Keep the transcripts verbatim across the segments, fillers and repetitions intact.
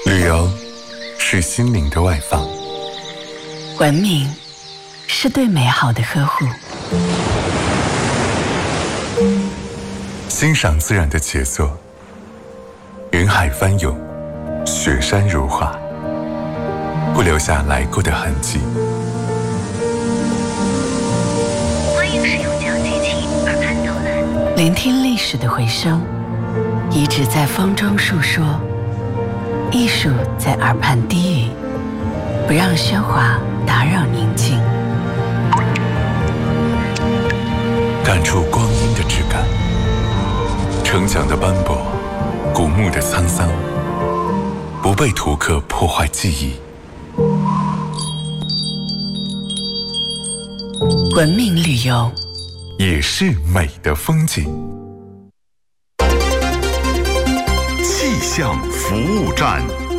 旅游是心灵的外放， 文明是对美好的呵护， 欣赏自然的杰作，云海翻涌，雪山如画，不留下来过的痕迹。 欢迎使用讲机器耳畔导览， 聆听历史的回声，遗址在风中述说，艺术在耳畔低语，不让喧哗打扰宁静， 感触光阴的质感，城墙的斑驳，古墓的沧桑，不被图刻破坏记忆。 文明旅游也是美的风景。 气象服务站，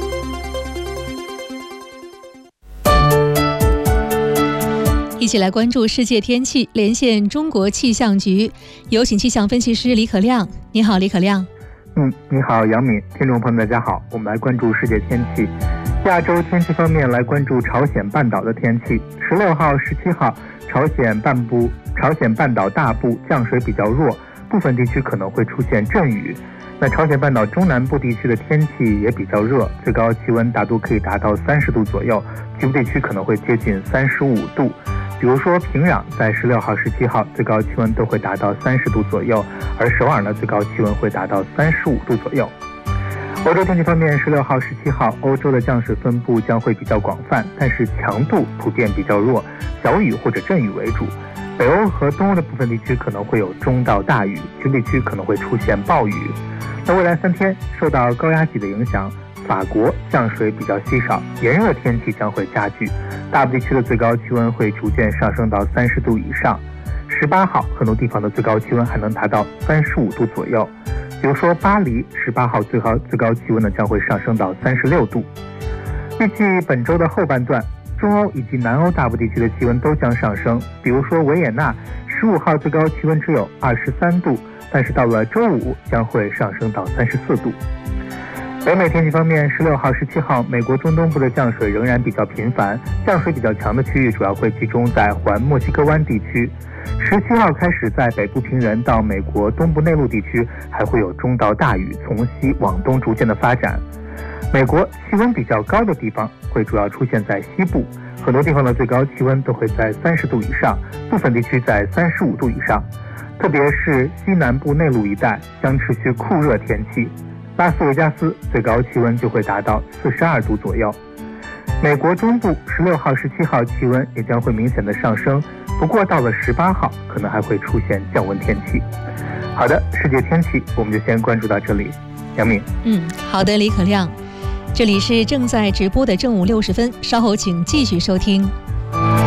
一起来关注世界天气，连线中国气象局，有请气象分析师李可亮。你好，李可亮。 嗯，你好，杨敏，听众朋友们，大家好。我们来关注世界天气。亚洲天气方面，来关注朝鲜半岛的天气。十六号、十七号，朝鲜半部、朝鲜半岛大部降水比较弱，部分地区可能会出现阵雨。那朝鲜半岛中南部地区的天气也比较热，最高气温大多可以达到三十度左右，局部地区可能会接近三十五度。比如说平壤在十六号、十七号最高气温都会达到三十度左右，而首尔呢最高气温会达到三十五度左右。欧洲天气方面，十六号、十七号欧洲的降水分布将会比较广泛，但是强度普遍比较弱，小雨或者阵雨为主。北欧和东欧的部分地区可能会有中到大雨，局部地区可能会出现暴雨。那未来三天受到高压脊的影响，法国降水比较稀少，炎热天气将会加剧，大部地区的最高气温会逐渐上升到三十度以上。十八号很多地方的最高气温还能达到三十五度左右，比如说巴黎十八号最高最高气温呢将会上升到三十六度。预计本周的后半段，中欧以及南欧大部地区的气温都将上升，比如说维也纳十五号最高气温只有二十三度，但是到了周五将会上升到三十四度。北美天气方面，十六号、十七号，美国中东部的降水仍然比较频繁，降水比较强的区域主要会集中在环墨西哥湾地区。十七号开始，在北部平原到美国东部内陆地区还会有中到大雨，从西往东逐渐的发展。美国气温比较高的地方会主要出现在西部，很多地方的最高气温都会在三十度以上，部分地区在三十五度以上。特别是西南部内陆一带将持续酷热天气，拉斯维加斯最高气温就会达到四十二度左右。美国中部十六号、十七号气温也将会明显的上升，不过到了十八号可能还会出现降温天气。好的，世界天气我们就先关注到这里。杨敏。 嗯，好的，李可亮。这里是正在直播的正午六十分，稍后请继续收听。